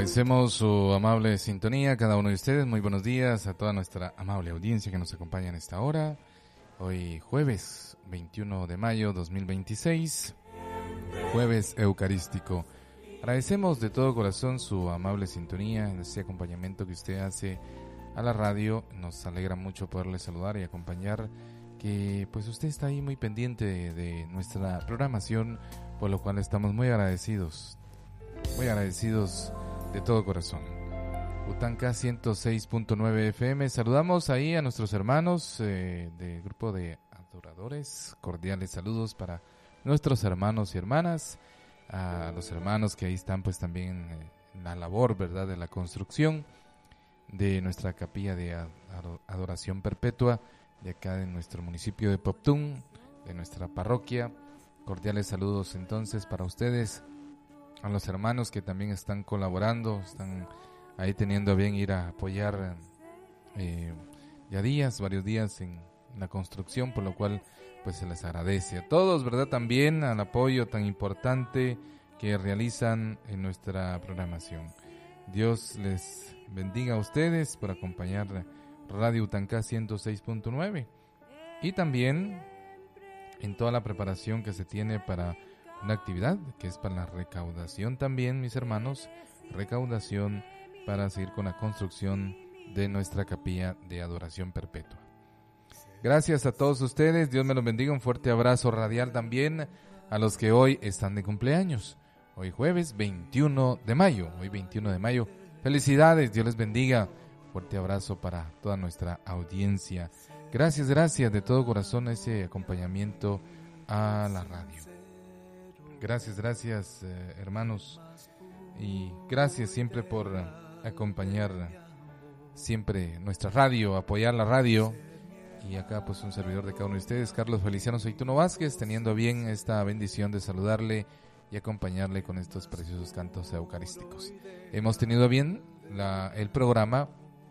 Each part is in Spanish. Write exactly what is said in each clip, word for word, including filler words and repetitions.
Agradecemos su amable sintonía a cada uno de ustedes. Muy buenos días a toda nuestra amable audiencia que nos acompaña en esta hora. Hoy jueves veintiuno de mayo dos mil veintiséis, jueves eucarístico. Agradecemos de todo corazón su amable sintonía, ese acompañamiento que usted hace a la radio. Nos alegra mucho poderle saludar y acompañar, que pues usted está ahí muy pendiente de, de nuestra programación, por lo cual estamos muy agradecidos, muy agradecidos de todo corazón. Utanca ciento seis punto nueve F M. Saludamos ahí a nuestros hermanos eh, del grupo de adoradores. Cordiales saludos para nuestros hermanos y hermanas, a los hermanos que ahí están pues también eh, en la labor, ¿verdad?, de la construcción de nuestra capilla de adoración perpetua de acá de nuestro municipio de Poptún, de nuestra parroquia. Cordiales saludos entonces para ustedes, a los hermanos que también están colaborando, están ahí teniendo a bien ir a apoyar eh, ya días, varios días en la construcción, por lo cual pues se les agradece a todos, ¿verdad?, también al apoyo tan importante que realizan en nuestra programación. Dios les bendiga a ustedes por acompañar Radio Utanca ciento seis punto nueve y también en toda la preparación que se tiene para una actividad que es para la recaudación también, mis hermanos, recaudación para seguir con la construcción de nuestra capilla de adoración perpetua. Gracias a todos ustedes, Dios me los bendiga, un fuerte abrazo radial también a los que hoy están de cumpleaños. Hoy jueves veintiuno de mayo, hoy veintiuno de mayo, felicidades, Dios les bendiga, fuerte abrazo para toda nuestra audiencia. Gracias, gracias de todo corazón ese acompañamiento a la radio. Gracias, gracias eh, hermanos, y gracias siempre por eh, acompañar siempre nuestra radio, apoyar la radio. Y acá pues un servidor de cada uno de ustedes, Carlos Feliciano Soituno Vázquez, teniendo bien esta bendición de saludarle y acompañarle con estos preciosos cantos eucarísticos. Hemos tenido bien la, el programa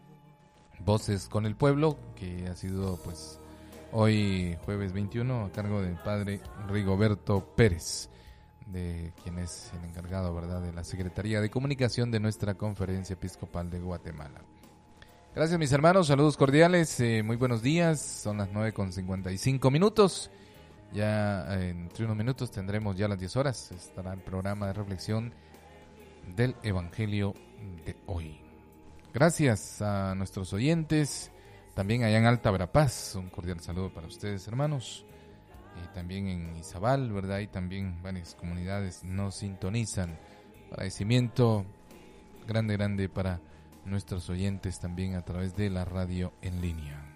Voces con el Pueblo, que ha sido pues hoy jueves veintiuno a cargo del padre Rigoberto Pérez, de quien es el encargado, ¿verdad?, de la Secretaría de Comunicación de nuestra Conferencia Episcopal de Guatemala. Gracias, mis hermanos, saludos cordiales, eh, muy buenos días, son las nueve con cincuenta y cinco minutos, ya eh, entre unos minutos tendremos ya las diez horas, estará el programa de reflexión del Evangelio de hoy. Gracias a nuestros oyentes, también allá en Alta Verapaz, un cordial saludo para ustedes, hermanos. Y también en Izabal, ¿verdad? Y también varias comunidades nos sintonizan. Agradecimiento grande, grande para nuestros oyentes también a través de la radio en línea.